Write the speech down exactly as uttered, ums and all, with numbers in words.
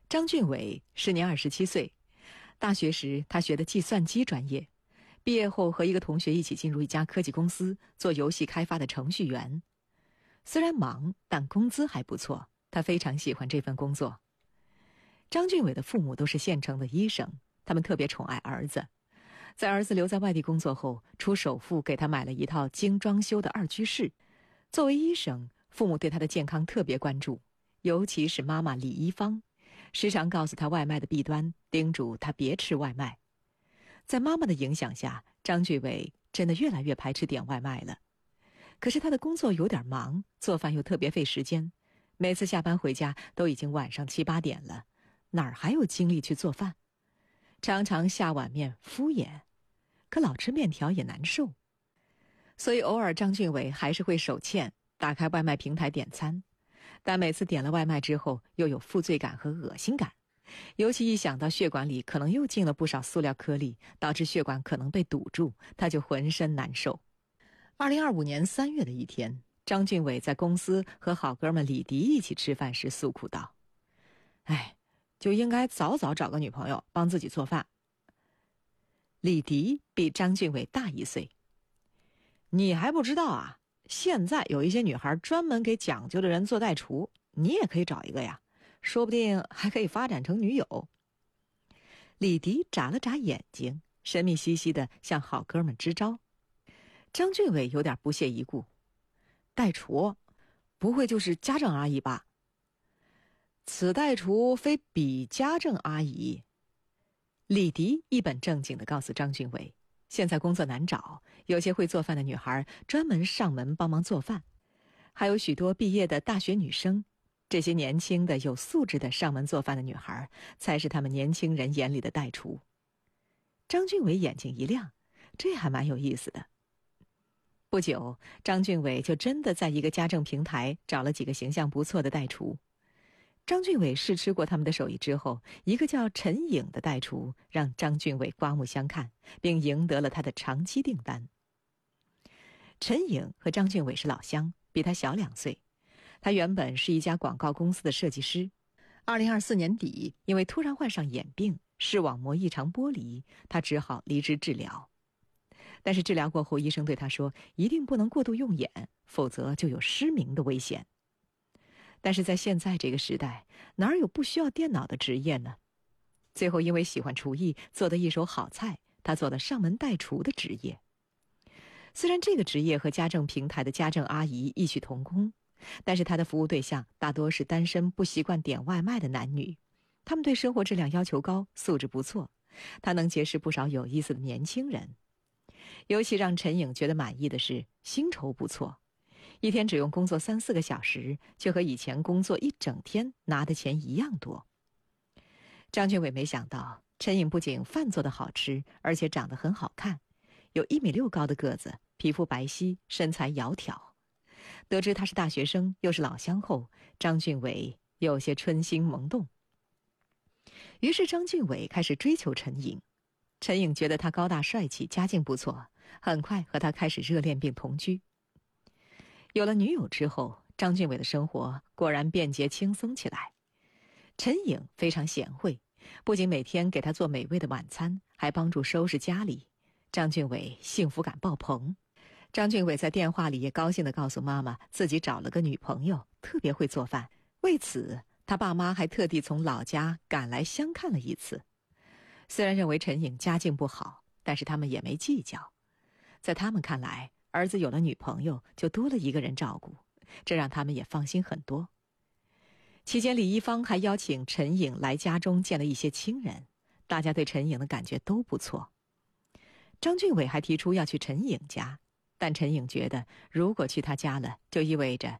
张俊伟时年二十七岁，大学时他学的计算机专业，毕业后和一个同学一起进入一家科技公司做游戏开发的程序员。虽然忙，但工资还不错，他非常喜欢这份工作。张俊伟的父母都是县城的医生，他们特别宠爱儿子。在儿子留在外地工作后，出首付给他买了一套精装修的二居室。作为医生，父母对他的健康特别关注，尤其是妈妈李一芳，时常告诉他外卖的弊端，叮嘱他别吃外卖。在妈妈的影响下，张俊伟真的越来越排斥点外卖了。可是他的工作有点忙，做饭又特别费时间，每次下班回家都已经晚上七八点了，哪儿还有精力去做饭？常常下碗面敷衍，可老吃面条也难受。所以偶尔张俊伟还是会手欠，打开外卖平台点餐，但每次点了外卖之后又有负罪感和恶心感，尤其一想到血管里可能又进了不少塑料颗粒，导致血管可能被堵住，他就浑身难受。二零二五年三月的一天，张俊伟在公司和好哥们李迪一起吃饭时诉苦道：哎，就应该早早找个女朋友帮自己做饭。李迪比张俊伟大一岁。你还不知道啊，现在有一些女孩专门给讲究的人做代厨，你也可以找一个呀，说不定还可以发展成女友。李迪眨了眨眼睛，神秘兮兮地向好哥们支招。张俊伟有点不屑一顾：代厨不会就是家政阿姨吧？此代厨非彼家政阿姨。李迪一本正经地告诉张俊伟，现在工作难找，有些会做饭的女孩专门上门帮忙做饭，还有许多毕业的大学女生，这些年轻的有素质的上门做饭的女孩才是他们年轻人眼里的代厨。张俊伟眼睛一亮，这还蛮有意思的。不久，张俊伟就真的在一个家政平台找了几个形象不错的代厨。张俊伟试吃过他们的手艺之后，一个叫陈颖的代厨让张俊伟刮目相看，并赢得了他的长期订单。陈颖和张俊伟是老乡，比他小两岁。他原本是一家广告公司的设计师。二零二四年底，因为突然患上眼病，视网膜异常剥离，他只好离职治疗。但是治疗过后，医生对他说，一定不能过度用眼，否则就有失明的危险。但是在现在这个时代，哪有不需要电脑的职业呢？最后因为喜欢厨艺，做得一手好菜，他做了上门代厨的职业。虽然这个职业和家政平台的家政阿姨异曲同工，但是他的服务对象大多是单身不习惯点外卖的男女，他们对生活质量要求高，素质不错，他能结识不少有意思的年轻人。尤其让陈颖觉得满意的是薪酬不错，一天只用工作三四个小时，却和以前工作一整天拿的钱一样多。张俊伟没想到，陈颖不仅饭做得好吃，而且长得很好看，有一米六高的个子，皮肤白皙，身材窈窕。得知他是大学生，又是老乡后，张俊伟有些春心萌动。于是张俊伟开始追求陈颖。陈颖觉得他高大帅气，家境不错，很快和他开始热恋并同居。有了女友之后，张俊伟的生活果然便捷轻松起来。陈颖非常贤惠，不仅每天给他做美味的晚餐，还帮助收拾家里。张俊伟幸福感爆棚。张俊伟在电话里也高兴地告诉妈妈，自己找了个女朋友，特别会做饭。为此，他爸妈还特地从老家赶来相看了一次。虽然认为陈颖家境不好，但是他们也没计较。在他们看来，儿子有了女朋友，就多了一个人照顾，这让他们也放心很多。期间，李一芳还邀请陈颖来家中见了一些亲人，大家对陈颖的感觉都不错。张俊伟还提出要去陈颖家，但陈颖觉得如果去他家了，就意味着